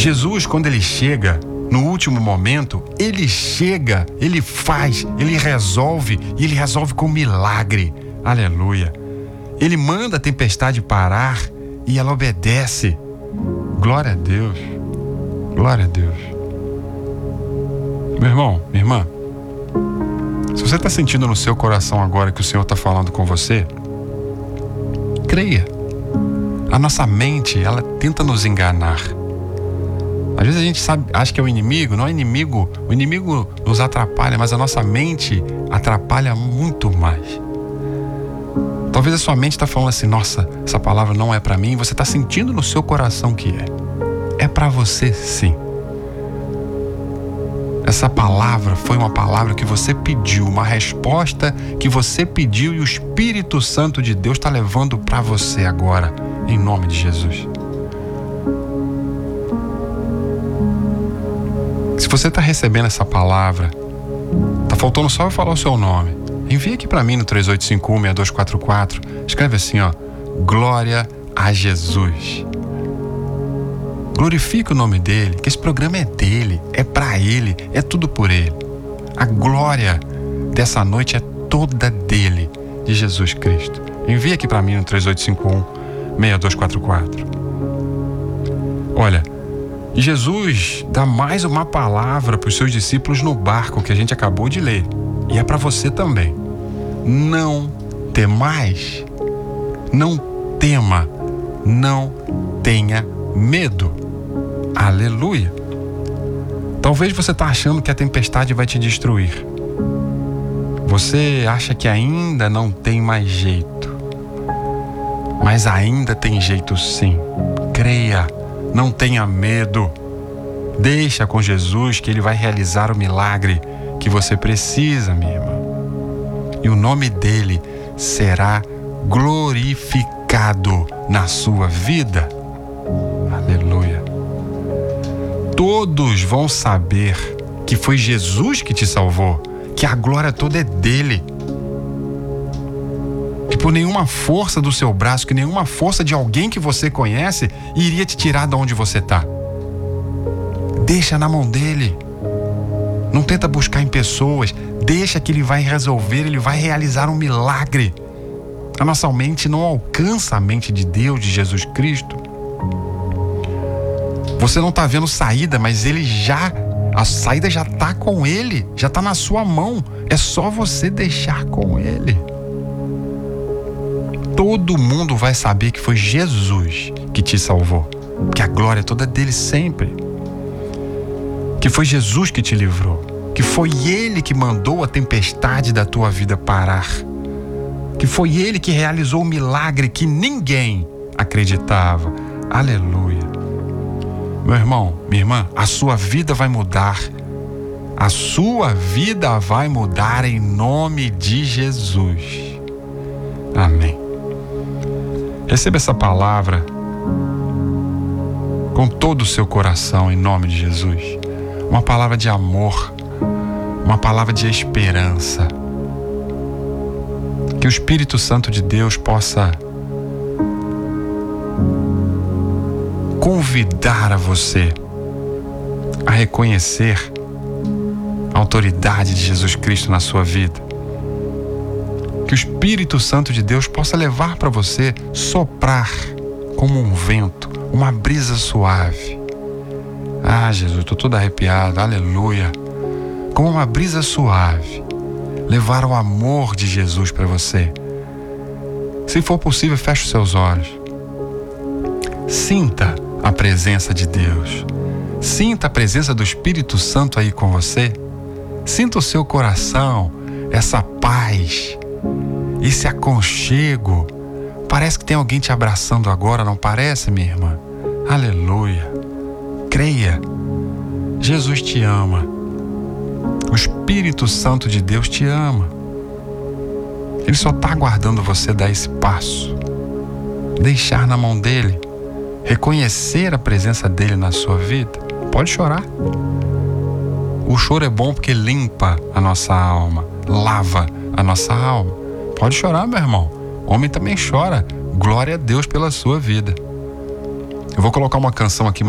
Jesus, quando ele chega no último momento, ele chega, ele faz, ele resolve, e ele resolve com milagre. Aleluia. Ele manda a tempestade parar e ela obedece. Glória a Deus. Glória a Deus. Meu irmão, minha irmã, se você está sentindo no seu coração agora que o Senhor está falando com você, creia. A nossa mente, ela tenta nos enganar. Às vezes a gente acha que é o inimigo. Não é inimigo. O inimigo nos atrapalha, mas a nossa mente atrapalha muito mais. Talvez a sua mente está falando assim: nossa, essa palavra não é para mim. Você está sentindo no seu coração que é. É para você, sim. Essa palavra foi uma palavra que você pediu, uma resposta que você pediu, e o Espírito Santo de Deus está levando para você agora, em nome de Jesus. Se você está recebendo essa palavra, tá faltando só eu falar o seu nome. Envie aqui para mim no 3851-6244. Escreve assim, ó: Glória a Jesus. Glorifique o nome dele, que esse programa é dele, é para ele, é tudo por ele. A glória dessa noite é toda dele, de Jesus Cristo. Envie aqui para mim no 3851-6244. Olha, Jesus dá mais uma palavra para os seus discípulos no barco que a gente acabou de ler. E é para você também. Não temais. Não tema. Não tenha medo. Aleluia. Talvez você está achando que a tempestade vai te destruir. Você acha que ainda não tem mais jeito. Mas ainda tem jeito sim. Creia. Não tenha medo. Deixa com Jesus que ele vai realizar o milagre que você precisa, minha irmã. E o nome dele será glorificado na sua vida. Aleluia. Todos vão saber que foi Jesus que te salvou, que a glória toda é dele. Que por nenhuma força do seu braço, que nenhuma força de alguém que você conhece iria te tirar de onde você está. Deixa na mão dele. Não tenta buscar em pessoas. Deixa que ele vai resolver, ele vai realizar um milagre. A nossa mente não alcança a mente de Deus, de Jesus Cristo. Você não está vendo saída, mas a saída já está com ele, já está na sua mão. É só você deixar com ele. Todo mundo vai saber que foi Jesus que te salvou, que a glória é toda dele sempre. Que foi Jesus que te livrou, que foi ele que mandou a tempestade da tua vida parar, que foi ele que realizou o milagre que ninguém acreditava. Aleluia. Meu irmão, minha irmã, a sua vida vai mudar. A sua vida vai mudar em nome de Jesus. Amém. Receba essa palavra com todo o seu coração, em nome de Jesus. Uma palavra de amor, uma palavra de esperança. Que o Espírito Santo de Deus possa convidar a você a reconhecer a autoridade de Jesus Cristo na sua vida. Que o Espírito Santo de Deus possa levar para você, soprar como um vento, uma brisa suave. Ah, Jesus, estou todo arrepiado, aleluia. Como uma brisa suave, levar o amor de Jesus para você. Se for possível, feche os seus olhos. Sinta a presença de Deus. Sinta a presença do Espírito Santo aí com você. Sinta o seu coração, essa paz, esse aconchego. Parece que tem alguém te abraçando agora, não parece, minha irmã? Aleluia. Creia. Jesus te ama. O Espírito Santo de Deus te ama. Ele só está aguardando você dar esse passo. Deixar na mão dele. Reconhecer a presença dele na sua vida. Pode chorar. O choro é bom porque limpa a nossa alma, lava a nossa alma. Pode chorar, meu irmão. Homem também chora. Glória a Deus pela sua vida. Eu vou colocar uma canção aqui